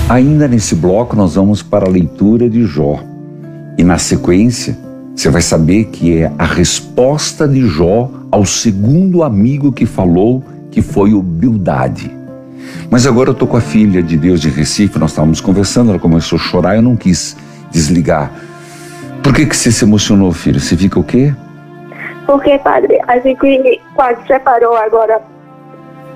Ainda nesse bloco nós vamos para a leitura de Jó. E na sequência você vai saber que é a resposta de Jó ao segundo amigo que falou, que foi o Bildade. Mas agora eu estou com a filha de Deus de Recife, nós estávamos conversando, ela começou a chorar, eu não quis desligar. Por que você se emocionou, filho? Você fica o quê? Porque, padre, a gente quase separou agora